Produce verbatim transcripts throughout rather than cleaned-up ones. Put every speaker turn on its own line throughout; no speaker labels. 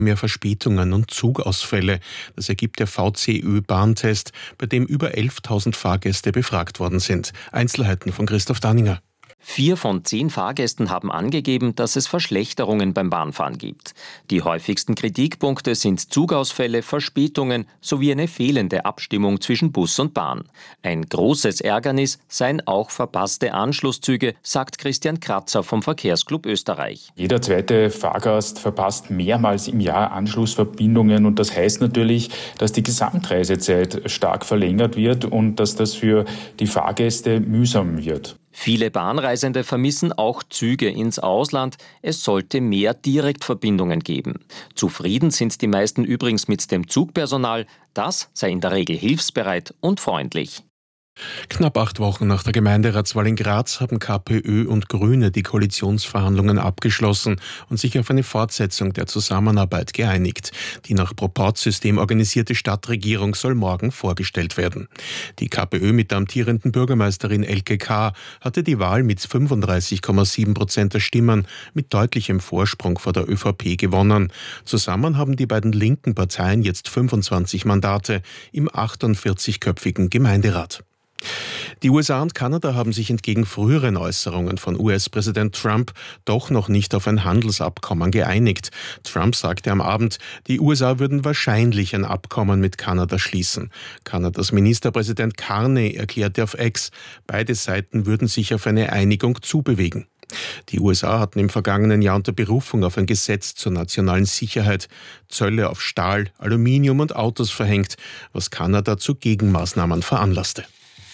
Mehr Verspätungen und Zugausfälle. Das ergibt der V C Ö-Bahntest, bei dem über elftausend Fahrgäste befragt worden sind. Einzelheiten von Christoph Danninger.
Vier von zehn Fahrgästen haben angegeben, dass es Verschlechterungen beim Bahnfahren gibt. Die häufigsten Kritikpunkte sind Zugausfälle, Verspätungen sowie eine fehlende Abstimmung zwischen Bus und Bahn. Ein großes Ärgernis seien auch verpasste Anschlusszüge, sagt Christian Kratzer vom Verkehrsclub Österreich.
Jeder zweite Fahrgast verpasst mehrmals im Jahr Anschlussverbindungen und das heißt natürlich, dass die Gesamtreisezeit stark verlängert wird und dass das für die Fahrgäste mühsam wird.
Viele Bahnreisende vermissen auch Züge ins Ausland. Es sollte mehr Direktverbindungen geben. Zufrieden sind die meisten übrigens mit dem Zugpersonal. Das sei in der Regel hilfsbereit und freundlich.
Knapp acht Wochen nach der Gemeinderatswahl in Graz haben KPÖ und Grüne die Koalitionsverhandlungen abgeschlossen und sich auf eine Fortsetzung der Zusammenarbeit geeinigt. Die nach Proporzsystem organisierte Stadtregierung soll morgen vorgestellt werden. Die KPÖ mit der amtierenden Bürgermeisterin Elke K. hatte die Wahl mit fünfunddreißig Komma sieben Prozent der Stimmen mit deutlichem Vorsprung vor der ÖVP gewonnen. Zusammen haben die beiden linken Parteien jetzt fünfundzwanzig Mandate im achtundvierzigköpfigen Gemeinderat. Die U S A und Kanada haben sich entgegen früheren Äußerungen von U S-Präsident Trump doch noch nicht auf ein Handelsabkommen geeinigt. Trump sagte am Abend, die U S A würden wahrscheinlich ein Abkommen mit Kanada schließen. Kanadas Ministerpräsident Carney erklärte auf X, beide Seiten würden sich auf eine Einigung zubewegen. Die U S A hatten im vergangenen Jahr unter Berufung auf ein Gesetz zur nationalen Sicherheit Zölle auf Stahl, Aluminium und Autos verhängt, was Kanada zu Gegenmaßnahmen veranlasste.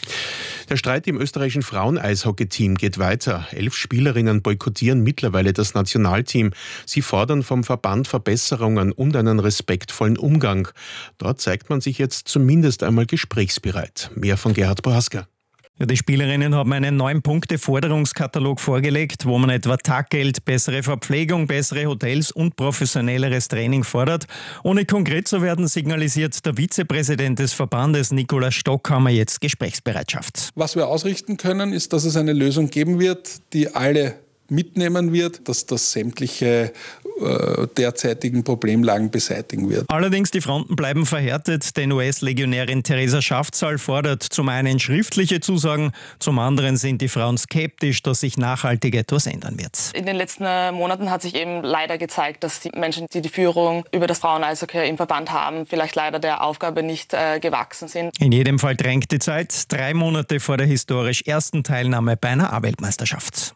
Der Streit im österreichischen Frauen-Eishockey-Team geht weiter. Elf Spielerinnen boykottieren mittlerweile das Nationalteam. Sie fordern vom Verband Verbesserungen und einen respektvollen Umgang. Dort zeigt man sich jetzt zumindest einmal gesprächsbereit. Mehr von Gerhard Bohaska.
Ja, die Spielerinnen haben einen neun-Punkte-Forderungskatalog vorgelegt, wo man etwa Taggeld, bessere Verpflegung, bessere Hotels und professionelleres Training fordert. Ohne konkret zu werden, signalisiert der Vizepräsident des Verbandes, Nikolaus Stockhammer, jetzt Gesprächsbereitschaft.
Was wir ausrichten können, ist, dass es eine Lösung geben wird, die alle mitnehmen wird, dass das sämtliche äh, derzeitigen Problemlagen beseitigen wird.
Allerdings, die Fronten bleiben verhärtet, denn U S-Legionärin Theresa Schaftzahl fordert zum einen schriftliche Zusagen, zum anderen sind die Frauen skeptisch, dass sich nachhaltig etwas ändern wird.
In den letzten Monaten hat sich eben leider gezeigt, dass die Menschen, die die Führung über das Frauen-Eishockey im Verband haben, vielleicht leider der Aufgabe nicht äh, gewachsen sind.
In jedem Fall drängt die Zeit, drei Monate vor der historisch ersten Teilnahme bei einer A-Weltmeisterschaft.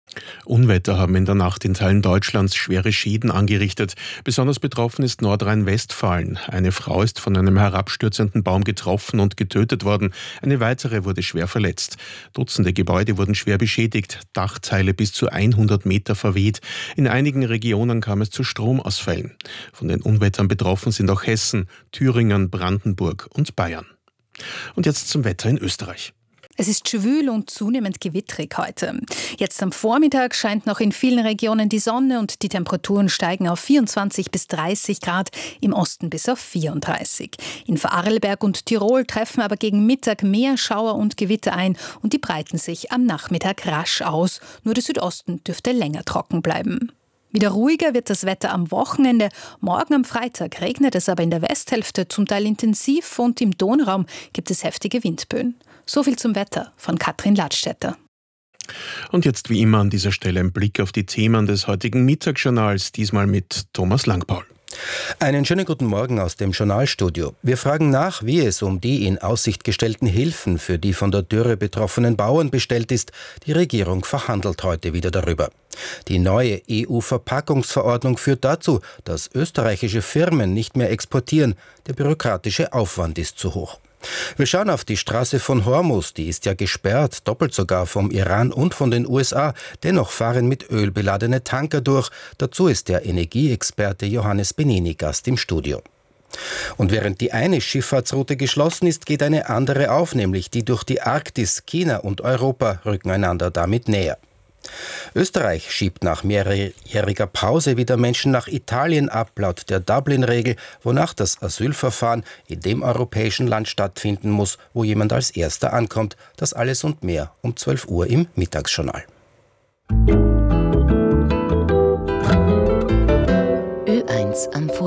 Unwetter haben in der Nacht in Teilen Deutschlands schwere Schäden angerichtet. Besonders betroffen ist Nordrhein-Westfalen. Eine Frau ist von einem herabstürzenden Baum getroffen und getötet worden. Eine weitere wurde schwer verletzt. Dutzende Gebäude wurden schwer beschädigt, Dachteile bis zu hundert Meter verweht. In einigen Regionen kam es zu Stromausfällen. Von den Unwettern betroffen sind auch Hessen, Thüringen, Brandenburg und Bayern. Und jetzt zum Wetter in Österreich.
Es ist schwül und zunehmend gewittrig heute. Jetzt am Vormittag scheint noch in vielen Regionen die Sonne und die Temperaturen steigen auf vierundzwanzig bis dreißig Grad, im Osten bis auf vierunddreißig. In Vorarlberg und Tirol treffen aber gegen Mittag mehr Schauer und Gewitter ein und die breiten sich am Nachmittag rasch aus. Nur der Südosten dürfte länger trocken bleiben. Wieder ruhiger wird das Wetter am Wochenende. Morgen am Freitag regnet es aber in der Westhälfte zum Teil intensiv und im Donauraum gibt es heftige Windböen. So viel zum Wetter von Katrin Ladstätter.
Und jetzt wie immer an dieser Stelle ein Blick auf die Themen des heutigen Mittagsjournals, diesmal mit Thomas Langpaul.
Einen schönen guten Morgen aus dem Journalstudio. Wir fragen nach, wie es um die in Aussicht gestellten Hilfen für die von der Dürre betroffenen Bauern bestellt ist. Die Regierung verhandelt heute wieder darüber. Die neue E U-Verpackungsverordnung führt dazu, dass österreichische Firmen nicht mehr exportieren. Der bürokratische Aufwand ist zu hoch. Wir schauen auf die Straße von Hormuz, die ist ja gesperrt, doppelt sogar vom Iran und von den U S A. Dennoch fahren mit Öl beladene Tanker durch. Dazu ist der Energieexperte Johannes Benini Gast im Studio. Und während die eine Schifffahrtsroute geschlossen ist, geht eine andere auf, nämlich die durch die Arktis. China und Europa rücken einander damit näher. Österreich schiebt nach mehrjähriger Pause wieder Menschen nach Italien ab, laut der Dublin-Regel, wonach das Asylverfahren in dem europäischen Land stattfinden muss, wo jemand als Erster ankommt. Das alles und mehr um zwölf Uhr im Mittagsjournal.
Ö eins uns am